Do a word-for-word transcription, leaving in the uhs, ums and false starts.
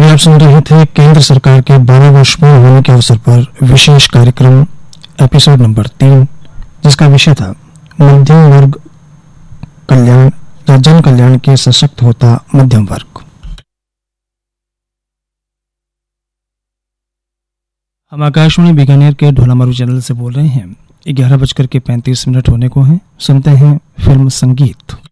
अभी आप सुन रहे थे केंद्र सरकार के बारह वर्ष पूर्ण होने के अवसर पर विशेष कार्यक्रम एपिसोड नंबर तीन, जिसका विषय था मध्यम वर्ग कल्याण या जन कल्याण के सशक्त होता मध्यम वर्ग। हम आकाशवाणी बीकानेर के ढोलामारू चैनल से बोल रहे हैं। ग्यारह बजकर के पैंतीस मिनट होने को हैं। सुनते हैं फिल्म संगीत।